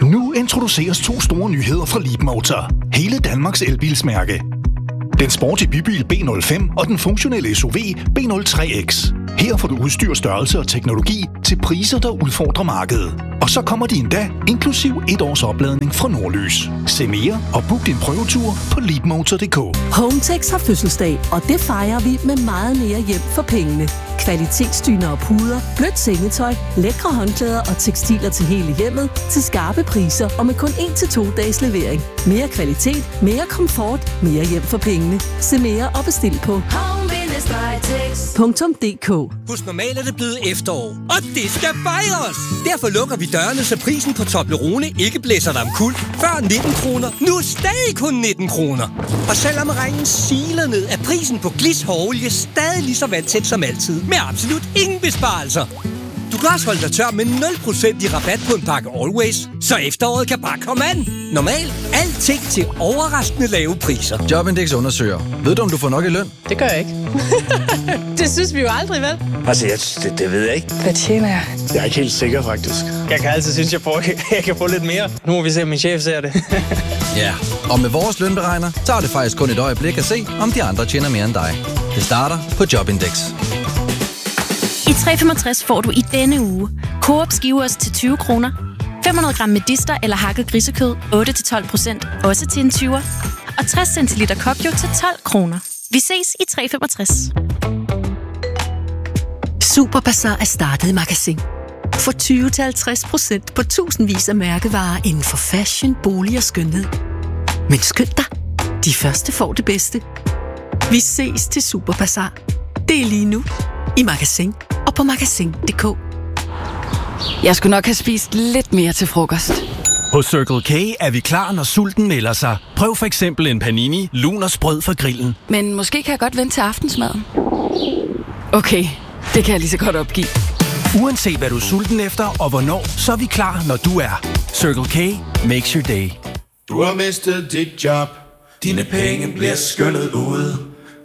Nu introduceres 2 store nyheder fra Leapmotor. Hele Danmarks elbilsmærke. Den sporty bybil B05 og den funktionelle SUV B03X. Her får du udstyr, størrelse og teknologi til priser, der udfordrer markedet. Og så kommer de endda inklusiv 1 års opladning fra Nordlys. Se mere og book din prøvetur på leapmotor.dk. Hometex har fødselsdag, og det fejrer vi med meget mere hjem for pengene. Kvalitetsdyner og puder, blødt sengetøj, lækre håndklæder og tekstiler til hele hjemmet til skarpe priser og med kun 1-2 dages levering. Mere kvalitet, mere komfort, mere hjem for pengene. Se mere og bestil på home-tex.dk. Husk, normalt er det blevet efterår, og det skal fejres! Derfor lukker vi dørene, så prisen på Toblerone ikke blæser dig omkuld. Før 19 kroner, nu stadig kun 19 kroner. Og selvom regnen siler ned, er prisen på Glis hårolie stadig lige så vandtæt som altid. Med absolut ingen besparelser. Du kan også holde dig tør med 0% i rabat på en pakke Always, så efteråret kan bare komme an. Normalt alting til overraskende lave priser. Jobindex undersøger. Ved du, om du får nok i løn? Det gør jeg ikke. Det synes vi jo aldrig, vel? Altså, det ved jeg ikke. Hvad tjener jeg? Jeg er ikke helt sikker, faktisk. Jeg kan altid synes, jeg kan få lidt mere. Nu må vi se, om min chef ser det. Ja, og med vores lønberegner tager det faktisk kun et øjeblik at se, om de andre tjener mere end dig. Det starter på Jobindex. I 365 får du i denne uge Coop skiveost til 20 kroner, 500 gram medister eller hakket grisekød 8-12%, også til en 20'er, og 60 centiliter Kopjo til 12 kroner. Vi ses i 365. Superbazar er startet i Magasin. Få 20-50% på tusindvis af mærkevarer inden for fashion, bolig og skønhed. Men skynd dig, de første får det bedste. Vi ses til Superbazar. Det er lige nu i Magasin og på magasin.dk. Jeg skulle nok have spist lidt mere til frokost. Hos Circle K er vi klar, når sulten melder sig. Prøv for eksempel en panini, lun og sprød fra grillen. Men måske kan jeg godt vente til aftensmaden. Okay, det kan jeg lige så godt opgive. Uanset hvad du er sulten efter og hvornår, så er vi klar, når du er. Circle K makes your day. Du har mistet dit job. Dine penge bliver skyllet ud.